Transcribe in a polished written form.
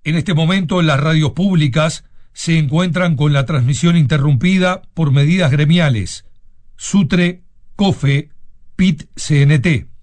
En este momento las radios públicas se encuentran con la transmisión interrumpida por medidas gremiales. SUTRE, COFE, PIT-CNT.